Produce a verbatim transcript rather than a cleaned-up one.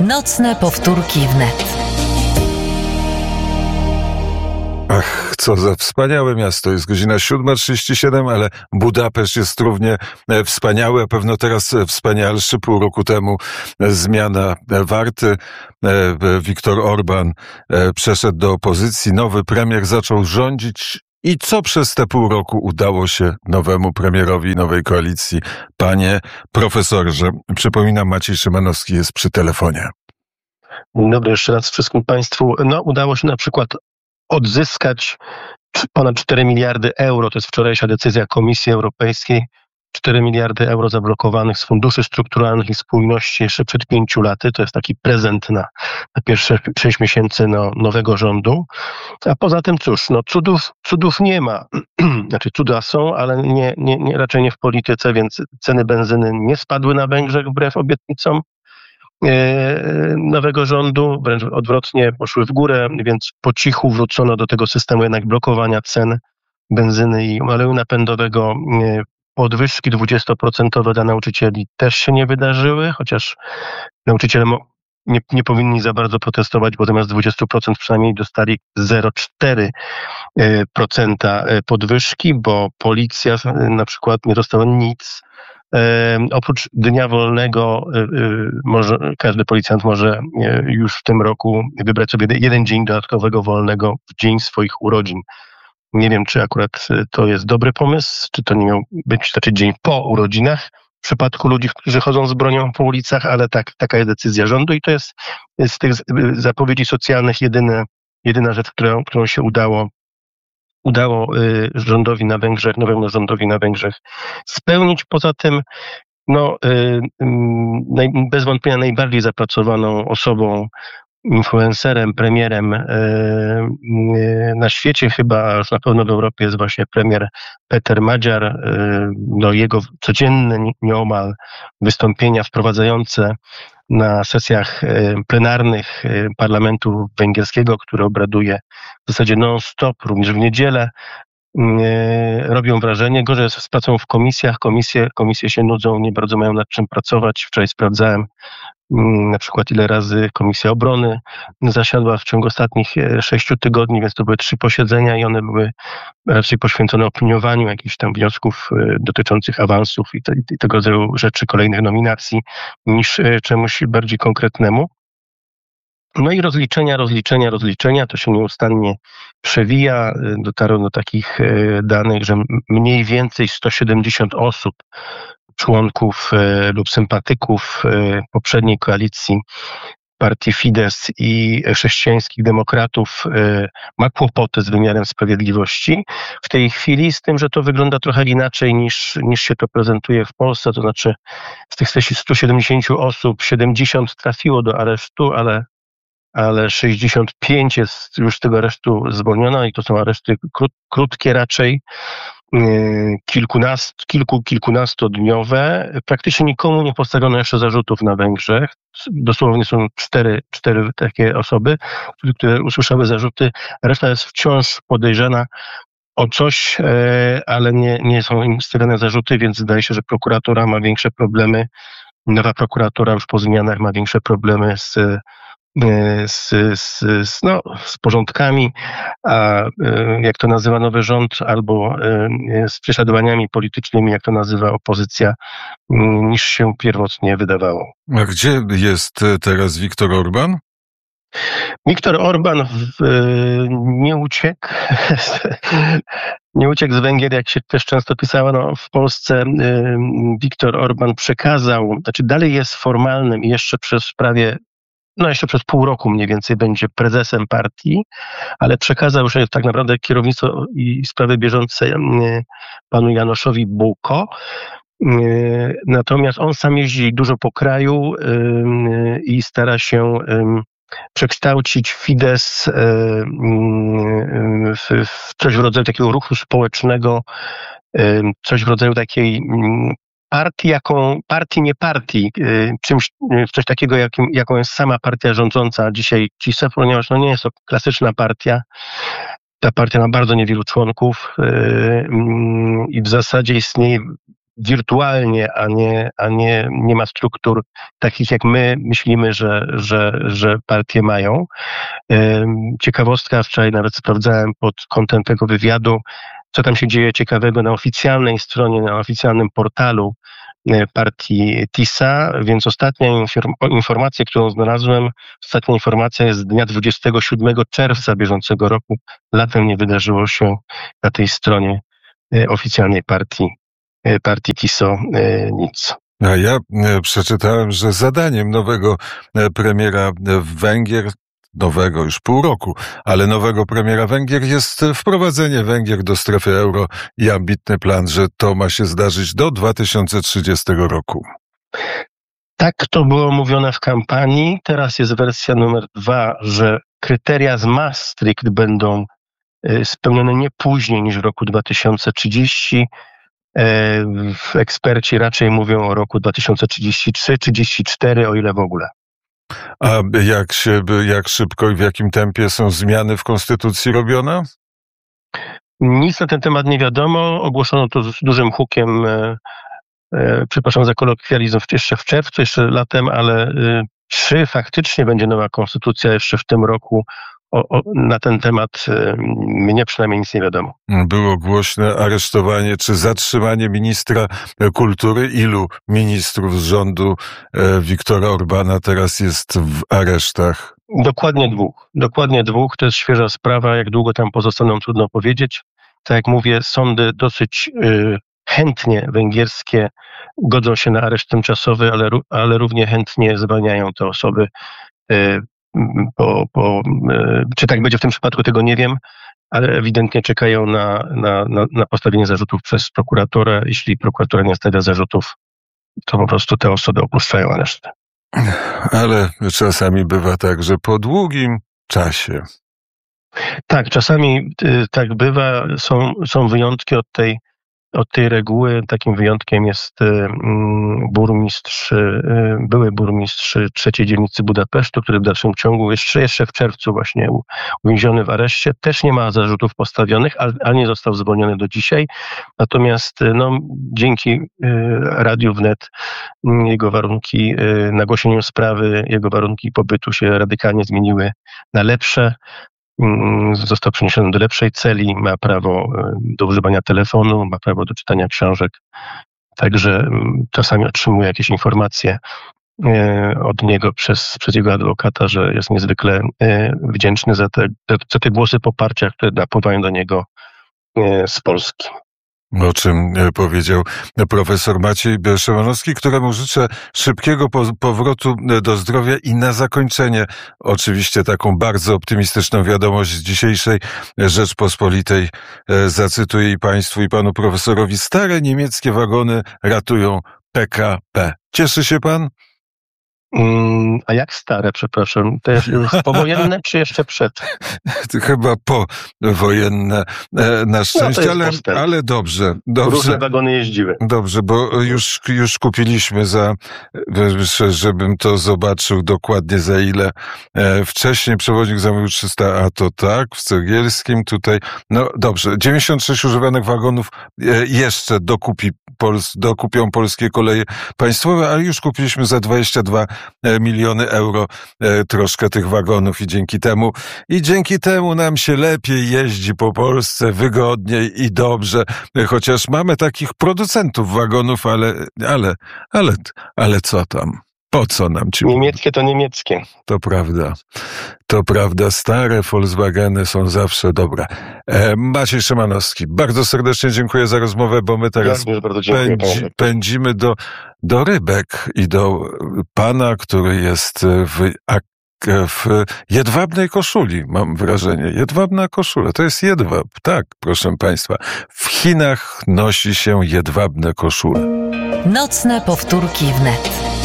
Nocne powtórki wnet. Ach, co za wspaniałe miasto. Jest godzina siódma trzydzieści siedem, ale Budapeszt jest równie wspaniały, a pewno teraz wspanialszy. Pół roku temu zmiana warty. Viktor Orban przeszedł do opozycji. Nowy premier zaczął rządzić. I co przez te pół roku udało się nowemu premierowi, nowej koalicji? Panie profesorze, przypominam, Maciej Szymanowski jest przy telefonie. Dzień dobry jeszcze raz wszystkim Państwu. No, udało się na przykład odzyskać ponad cztery miliardy euro. To jest wczorajsza decyzja Komisji Europejskiej. cztery miliardy euro zablokowanych z funduszy strukturalnych i spójności jeszcze przed pięciu laty. To jest taki prezent na, na pierwsze sześć miesięcy no, nowego rządu. A poza tym cóż, no cudów, cudów nie ma. Znaczy cuda są, ale nie, nie, nie, raczej nie w polityce, więc ceny benzyny nie spadły na Węgrzech wbrew obietnicom nowego rządu, wręcz odwrotnie poszły w górę, więc po cichu wrócono do tego systemu jednak blokowania cen benzyny i oleju napędowego. Podwyżki dwudziestoprocentowe dla nauczycieli też się nie wydarzyły, chociaż nauczyciele nie, nie powinni za bardzo protestować, bo zamiast dwadzieścia procent przynajmniej dostali zero przecinek cztery procent podwyżki, bo policja na przykład nie dostała nic. E, oprócz dnia wolnego e, e, może, każdy policjant może e, już w tym roku wybrać sobie jeden dzień dodatkowego wolnego w dzień swoich urodzin. Nie wiem, czy akurat to jest dobry pomysł, czy to nie miał być znaczy dzień po urodzinach w przypadku ludzi, którzy chodzą z bronią po ulicach, ale tak, taka jest decyzja rządu i to jest z tych zapowiedzi socjalnych jedyne, jedyna rzecz, którą, którą się udało udało y, rządowi na Węgrzech, nowemu rządowi na Węgrzech spełnić. Poza tym, no, y, y, naj, bez wątpienia najbardziej zapracowaną osobą, influencerem, premierem y, y, na świecie, chyba już na pewno w Europie, jest właśnie premier Peter Magyar. Y, no, jego codzienne nieomal wystąpienia wprowadzające na sesjach plenarnych parlamentu węgierskiego, który obraduje w zasadzie non-stop, również w niedzielę, robią wrażenie. Gorzej jest z pracą w komisjach. Komisje, komisje się nudzą, nie bardzo mają nad czym pracować. Wczoraj sprawdzałem na przykład, ile razy Komisja Obrony zasiadła w ciągu ostatnich sześciu tygodni, więc to były trzy posiedzenia i one były raczej poświęcone opiniowaniu jakichś tam wniosków dotyczących awansów i, te, i tego rodzaju rzeczy, kolejnych nominacji, niż czemuś bardziej konkretnemu. No i rozliczenia, rozliczenia, rozliczenia, to się nieustannie przewija. Dotarłem do takich danych, że mniej więcej sto siedemdziesiąt osób, członków e, lub sympatyków e, poprzedniej koalicji partii Fidesz i chrześcijańskich demokratów e, ma kłopoty z wymiarem sprawiedliwości w tej chwili, z tym, że to wygląda trochę inaczej niż, niż się to prezentuje w Polsce, to znaczy z tych stu siedemdziesięciu osób siedemdziesiąt trafiło do aresztu, ale ale sześćdziesiąt pięć jest już z tego aresztu zwolnione i to są areszty krót, krótkie raczej, kilkunastu, kilku, kilkunastodniowe. Praktycznie nikomu nie postawiono jeszcze zarzutów na Węgrzech. Dosłownie są cztery, cztery takie osoby, które usłyszały zarzuty. Reszta jest wciąż podejrzana o coś, ale nie, nie są im stawiane zarzuty, więc zdaje się, że prokuratura ma większe problemy. Nowa prokuratura już po zmianach ma większe problemy z Z, z, z, no, z porządkami, a jak to nazywa nowy rząd, albo z prześladowaniami politycznymi, jak to nazywa opozycja, niż się pierwotnie wydawało. A gdzie jest teraz Viktor Orban? Viktor Orban w, nie uciekł. Nie uciekł z Węgier, jak się też często pisało. No, w Polsce Viktor Orban przekazał, znaczy dalej jest formalnym i jeszcze przez prawie no jeszcze przez pół roku mniej więcej będzie prezesem partii, ale przekazał już tak naprawdę kierownictwo i sprawy bieżące panu Januszowi Bułko. Natomiast on sam jeździ dużo po kraju i stara się przekształcić Fidesz w coś w rodzaju takiego ruchu społecznego, coś w rodzaju takiej partii, jaką, partii nie partii, czymś, coś takiego, jakim, jaką jest sama partia rządząca dzisiaj P iS, ponieważ no nie jest to klasyczna partia. Ta partia ma bardzo niewielu członków i w zasadzie istnieje wirtualnie, a nie, a nie, nie ma struktur takich, jak my myślimy, że, że, że partie mają. Ciekawostka, wczoraj nawet sprawdzałem pod kątem tego wywiadu, co tam się dzieje ciekawego na oficjalnej stronie, na oficjalnym portalu partii TISA, więc ostatnia informacja, którą znalazłem, ostatnia informacja jest z dnia dwudziestego siódmego czerwca bieżącego roku. Latem nie wydarzyło się na tej stronie oficjalnej partii, partii TISO nic. A ja przeczytałem, że zadaniem nowego premiera Węgier, nowego już pół roku, ale nowego premiera Węgier jest wprowadzenie Węgier do strefy euro i ambitny plan, że to ma się zdarzyć do dwa tysiące trzydziestego roku. Tak to było mówione w kampanii. Teraz jest wersja numer dwa, że kryteria z Maastricht będą spełnione nie później niż w roku dwa tysiące trzydziestym. Eksperci raczej mówią o roku dwa tysiące trzydziestym trzecim, trzydziestym czwartym, o ile w ogóle. A jak się, jak szybko i w jakim tempie są zmiany w konstytucji robione? Nic na ten temat nie wiadomo. Ogłoszono to z dużym hukiem, e, e, przepraszam za kolokwializm, jeszcze w czerwcu, jeszcze latem, ale e, czy faktycznie będzie nowa konstytucja jeszcze w tym roku? O, o, na ten temat e, mnie przynajmniej nic nie wiadomo. Było głośne aresztowanie czy zatrzymanie ministra kultury. Ilu ministrów z rządu e, Viktora Orbana teraz jest w aresztach? Dokładnie dwóch. Dokładnie dwóch. To jest świeża sprawa. Jak długo tam pozostaną, trudno powiedzieć. Tak jak mówię, sądy dosyć y, chętnie węgierskie godzą się na areszt tymczasowy, ale, ale równie chętnie zwalniają te osoby. Y, po, po, y, czy tak będzie w tym przypadku, tego nie wiem, ale ewidentnie czekają na, na, na, na postawienie zarzutów przez prokuratora. Jeśli prokuratura nie stawia zarzutów, to po prostu te osoby opuszczają aresztę. Ale czasami bywa tak, że po długim czasie. Tak, czasami y, tak bywa. Są, są wyjątki od tej, od tej reguły. Takim wyjątkiem jest y, burmistrz, y, były burmistrz trzeciej dzielnicy Budapesztu, który w dalszym ciągu jeszcze, jeszcze w czerwcu właśnie uwięziony w areszcie. Też nie ma zarzutów postawionych, ale, ale nie został zwolniony do dzisiaj. Natomiast no, dzięki y, Radiu Wnet jego warunki, y, nagłośnieniu sprawy, jego warunki pobytu się radykalnie zmieniły na lepsze. Został przeniesiony do lepszej celi, ma prawo do używania telefonu, ma prawo do czytania książek. Także czasami otrzymuje jakieś informacje od niego przez, przez jego adwokata, że jest niezwykle wdzięczny za te, za te głosy poparcia, które napływają do niego z Polski. O czym powiedział profesor Maciej Szymanowski, któremu życzę szybkiego powrotu do zdrowia i na zakończenie oczywiście taką bardzo optymistyczną wiadomość z dzisiejszej Rzeczpospolitej zacytuję i Państwu i Panu profesorowi. Stare niemieckie wagony ratują P K P. Cieszy się Pan? Mm, a jak stare, przepraszam? To jest powojenne czy jeszcze przed? Chyba powojenne na szczęście, no ale, ale dobrze, dobrze. Różne wagony jeździły. Dobrze, bo już, już kupiliśmy za, żebym to zobaczył dokładnie za ile. Wcześniej przewodnik zamówił trzysta, a to tak, w Cegielskim tutaj. No dobrze, dziewięćdziesiąt sześć używanych wagonów jeszcze dokupi, Pols, dokupią Polskie Koleje Państwowe, ale już kupiliśmy za dwadzieścia dwa miliony euro troszkę tych wagonów i dzięki temu i dzięki temu nam się lepiej jeździ po Polsce, wygodniej i dobrze, chociaż mamy takich producentów wagonów, ale, ale, ale, ale co tam? Po co nam ci? Niemieckie to niemieckie. To prawda. To prawda. Stare Volkswageny są zawsze dobre. E, Maciej Szymanowski, bardzo serdecznie dziękuję za rozmowę, bo my teraz ja bardzo dziękuję, pędzi, pędzimy do, do Rybek i do pana, który jest w, w jedwabnej koszuli, mam wrażenie. Jedwabna koszula, to jest jedwab. Tak, proszę państwa. W Chinach nosi się jedwabne koszule. Nocne powtórki wnet.